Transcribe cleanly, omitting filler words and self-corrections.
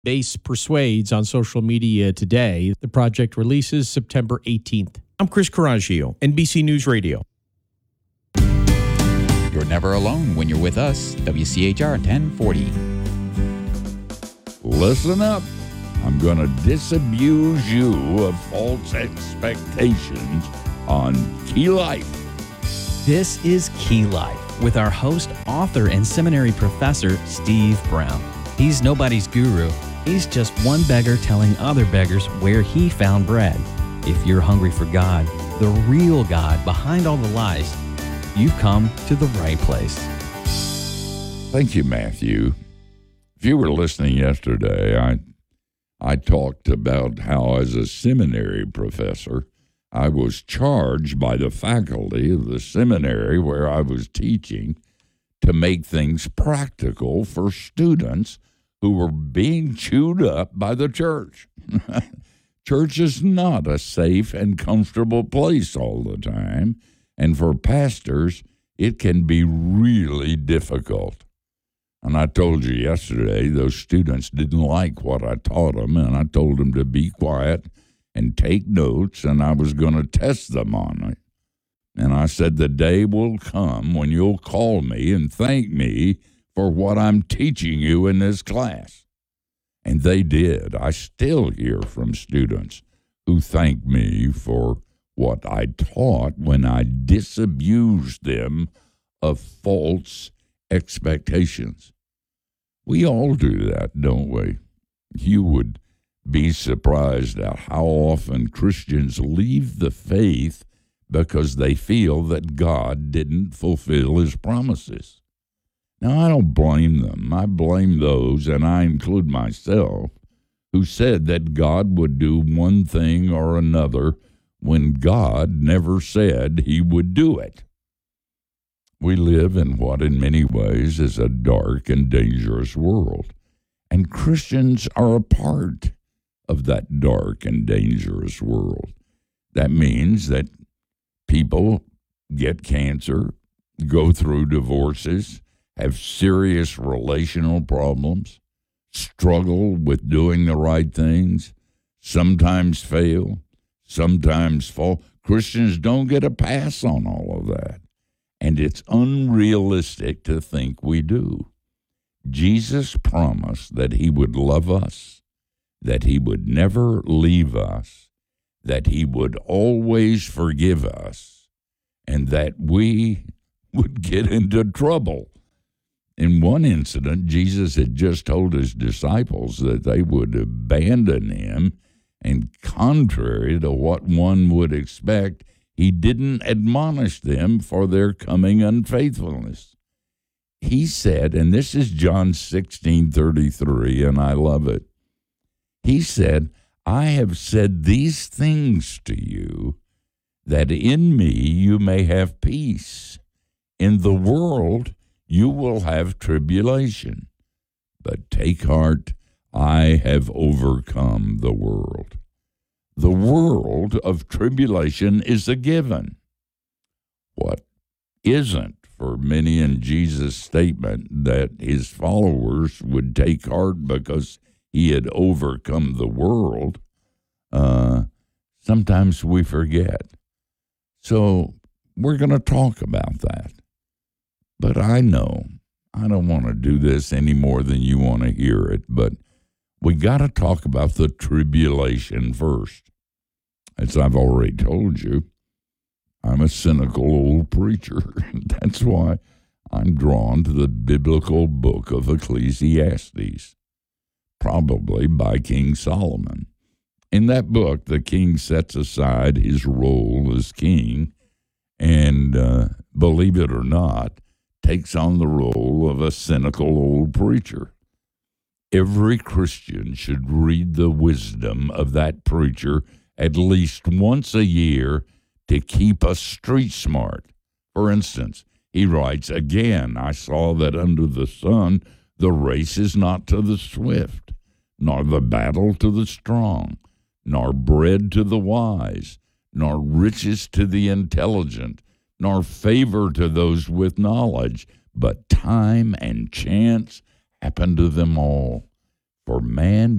Base persuades on social media today. The project releases September 18th. I'm Chris Coraggio, NBC News Radio. You're never alone when you're with us, WCHR 1040. Listen up. I'm going to disabuse you of false expectations on Key Life. This is Key Life with our host, author, and seminary professor, Steve Brown. He's nobody's guru. He's just one beggar telling other beggars where he found bread. If you're hungry for God, the real God behind all the lies, you've come to the right place. Thank you, Matthew. If you were listening yesterday, I talked about how, as a seminary professor, I was charged by the faculty of the seminary where I was teaching to make things practical for students who were being chewed up by the church. Church is not a safe and comfortable place all the time, and for pastors, it can be really difficult. And I told you yesterday, those students didn't like what I taught them, and I told them to be quiet and take notes, and I was going to test them on it. And I said, the day will come when you'll call me and thank me for what I'm teaching you in this class. And they did. I still hear from students who thank me for what I taught when I disabused them of false expectations. We all do that, don't we? You would be surprised at how often Christians leave the faith because they feel that God didn't fulfill his promises. Now, I don't blame them. I blame those, and I include myself, who said that God would do one thing or another when God never said he would do it. We live in what in many ways is a dark and dangerous world, and Christians are a part of that dark and dangerous world. That means that people get cancer, go through divorces, have serious relational problems, struggle with doing the right things, sometimes fail, sometimes fall. Christians don't get a pass on all of that. And it's unrealistic to think we do. Jesus promised that he would love us, that he would never leave us, that he would always forgive us, and that we would get into trouble. In one incident, Jesus had just told his disciples that they would abandon him, and contrary to what one would expect, he didn't admonish them for their coming unfaithfulness. He said, and this is John 16:33, and I love it. He said, I have said these things to you, that in me you may have peace. In the world you will have tribulation, but take heart, I have overcome the world. The world of tribulation is a given. What isn't for many in Jesus' statement that his followers would take heart because he had overcome the world, sometimes we forget. So we're going to talk about that. But I know I don't want to do this any more than you want to hear it, but we got to talk about the tribulation first. As I've already told you, I'm a cynical old preacher. That's why I'm drawn to the biblical book of Ecclesiastes, probably by King Solomon. In that book, the king sets aside his role as king and, believe it or not, takes on the role of a cynical old preacher. Every Christian should read the wisdom of that preacher at least once a year to keep us street smart. For instance, he writes, again, I saw that under the sun the race is not to the swift, nor the battle to the strong, nor bread to the wise, nor riches to the intelligent, nor favor to those with knowledge, but time and chance happen to them all. For man